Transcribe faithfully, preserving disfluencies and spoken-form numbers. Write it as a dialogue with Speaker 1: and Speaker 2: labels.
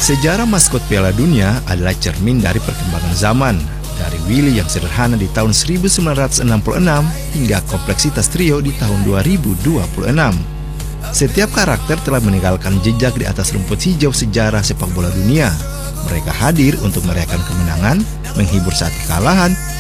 Speaker 1: Sejarah maskot Piala Dunia adalah cermin dari perkembangan zaman, dari Willy yang sederhana di tahun seribu sembilan ratus enam puluh enam hingga kompleksitas trio di tahun dua ribu dua puluh enam. Setiap karakter telah meninggalkan jejak di atas rumput hijau sejarah sepak bola dunia. Mereka hadir untuk merayakan kemenangan, menghibur saat kekalahan,